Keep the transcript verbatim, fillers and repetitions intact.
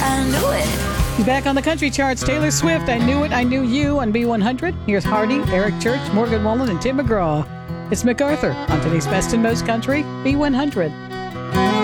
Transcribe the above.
I knew it. He's back on the country charts. Taylor Swift, I Knew It, I Knew You on B one hundred. Here's Hardy, Eric Church, Morgan Wallen, and Tim McGraw. It's MacArthur on today's Best in Most Country, B one hundred.